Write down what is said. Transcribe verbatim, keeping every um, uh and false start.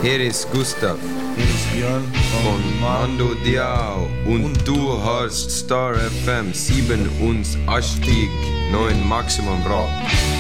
Hier ist Gustav Hier ist Björn von Mando Diao und, und du hörst Star F M siebenundachtzig Komma neun Maximum Bra.